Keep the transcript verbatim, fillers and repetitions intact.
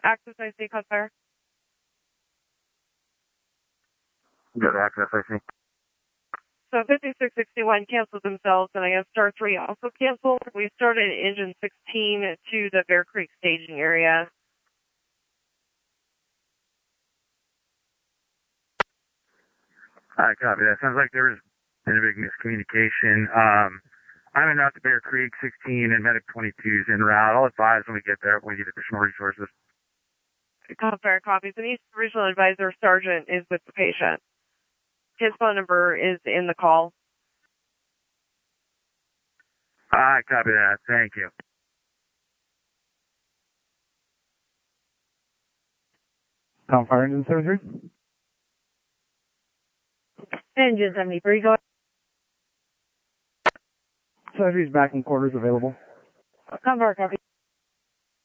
Access I C, code fire. Got access I C. So fifty-six sixty-one canceled themselves, and I guess Star three also canceled. We started engine sixteen to the Bear Creek staging area. Alright, copy that. Sounds like there was been a big miscommunication. Um, I'm en route to Bear Creek sixteen and Medic twenty-two is en route. I'll advise when we get there if we need additional resources. Code fire copies. And East Regional Advisor Sergeant is with the patient. His phone number is in the call. Alright, copy that. Thank you. Tom Fire Engine seventy-three. Engine seventy-three, go ahead. seventy-three is back in quarters available. Code fire copy.